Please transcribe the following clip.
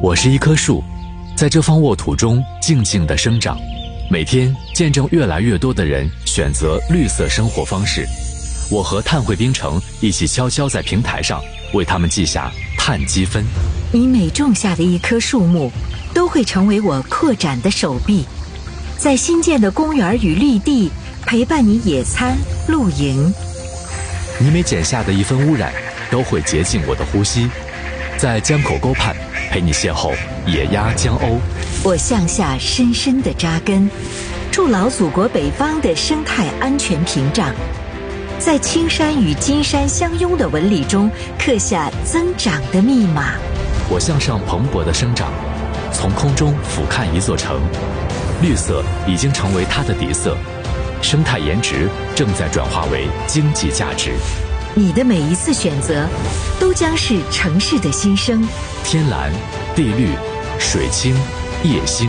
我是一棵树，在这方沃土中静静地生长，每天见证越来越多的人选择绿色生活方式。我和碳汇冰城一起悄悄在平台上为他们记下碳积分。 你每种下的一棵树木，都会成为我扩展的手臂，在新建的公园与绿地陪伴你野餐、露营。 你每剪下的一分污染，都会洁净我的呼吸，在江口沟畔陪你邂逅野鸭江鸥。 我向下深深地扎根，筑牢祖国北方的生态安全屏障，在青山与金山相拥的纹理中刻下增长的密码。 我向上蓬勃的生长，从空中俯瞰一座城，绿色已经成为它的底色，生态颜值正在转化为经济价值。 你的每一次选择，都将是城市的新生。 天蓝、地绿、水清、夜星。